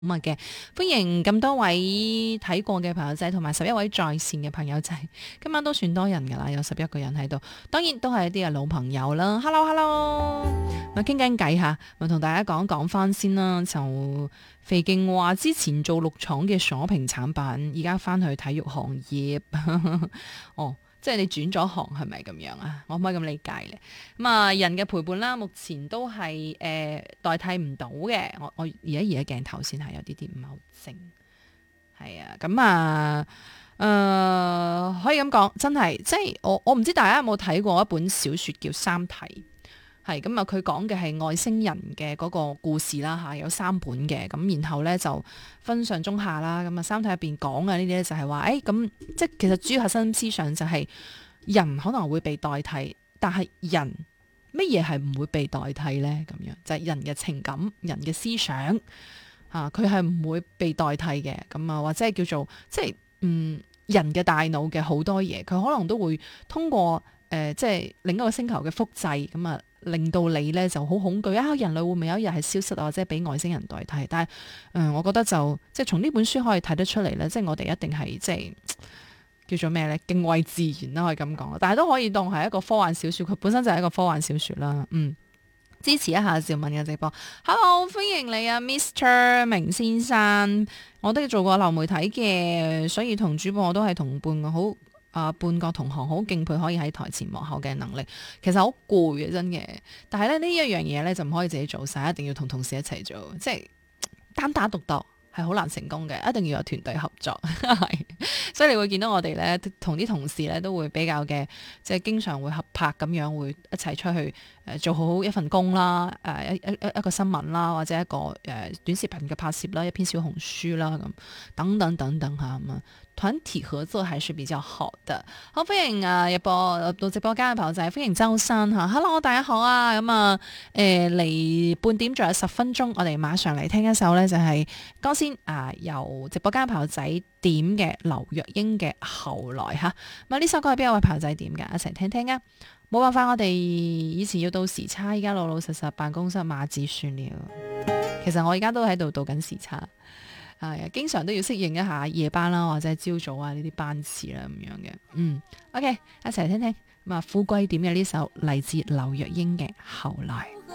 咁嘅，歡迎咁多位睇過嘅朋友仔，同埋11位在線嘅朋友仔，今晚都算多人噶啦，有11個人喺度，當然都係一啲老朋友啦。Hello，咪傾緊偈吓，咪同大家講翻先啦。就肥勁話之前做綠廠嘅鎖屏產品，而家翻去體育行業，哦。即係你轉咗行係咪咁樣啊？我可唔可以咁理解咧？咁啊，人嘅陪伴啦，目前都係代替唔到嘅。我而家鏡頭先係有啲唔係好正，係啊。咁啊，可以咁講，真係即係我唔知大家有冇睇過一本小説叫《三體》。係咁啊！佢講嘅係外星人嘅嗰個故事啦嚇，有3本嘅咁，然後咧就分上中下啦。咁啊，三體入邊講嘅呢啲咧就係話，咁即係其實主要核心思想就係人可能會被代替，但係人乜嘢係唔會被代替咧？咁樣就係人嘅情感、人嘅思想嚇，佢係唔會被代替嘅。咁啊，或者係叫做即係人嘅大腦嘅好多嘢，佢可能都會通過即係另一個星球嘅複製咁啊。令到你咧就好恐懼啊！人類會唔會有一日係消失啊，或者俾外星人代替？但係我覺得就即係從呢本書可以睇得出嚟咧，即係我哋一定係即係叫做咩咧？敬畏自然啦，可以咁講。但係都可以當係一個科幻小説，佢本身就係一個科幻小説啦。支持一下趙敏嘅直播。Hello， 歡迎你啊，Mr. 明先生。我都做過流媒體嘅，所以同主播我都係同伴好。半個同行好敬佩可以喺台前幕後嘅能力，其實好攰嘅真嘅。但係咧呢一樣嘢咧就唔可以自己做晒，一定要同同事一齊做，即係單打獨鬥係好難成功嘅，一定要有團隊合作。所以你會見到我哋咧同啲同事咧都會比較嘅，即係經常會合拍咁樣，會一齊出去做好一份工啦，一個新聞啦，或者一個短視頻嘅拍攝啦，一篇小紅書啦咁等等等等嚇咁啊。團體合作還是比較好的。好，歡迎入到直播間嘅朋友仔，歡迎周生嚇。Hello， 大家好啊。咁啊離半點仲有10分鐘，我哋馬上嚟聽一首呢，就係剛先由直播間嘅朋友仔點嘅劉若英嘅後來嚇。咁呢首歌係邊一位朋友仔點嘅？一齊聽聽啊！冇辦法，我哋以前要到時差，依家老老實實辦公室碼字算了。其實我而家都喺度到緊時差。經常都要適應一下夜班啦，或者係朝早啊呢啲班次啦咁樣嘅。OK， 一齊聽聽咁啊，富貴點嘅呢首嚟自劉若英嘅後來。